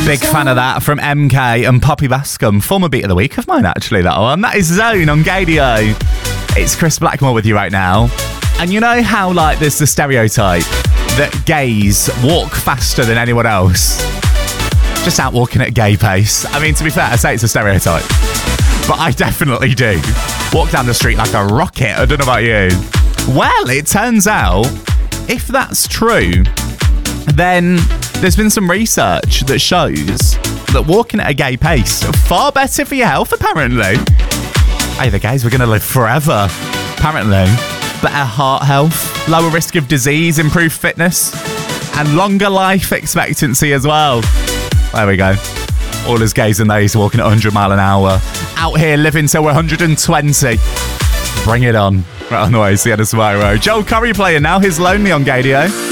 Big fan of that from MK and Poppy Bascom. Former beat of the week of mine, actually, that one. That is Zone on Gadio. It's Chris Blackmore with you right now. And you know how, like, there's the stereotype that gays walk faster than anyone else? Just out walking at a gay pace. I mean, to be fair, I say it's a stereotype, but I definitely do. Walk down the street like a rocket. I don't know about you. Well, it turns out, if that's true, then there's been some research that shows that walking at a gay pace far better for your health, apparently. Hey, the gays, we're going to live forever, apparently. Better heart health, lower risk of disease, improved fitness, and longer life expectancy as well. There we go. All us gays and theys walking at 100 mile an hour. Out here living till we're 120. Bring it on. Right on the way, see you at the Road. Joel Curry playing now. He's Lonely on Gadio.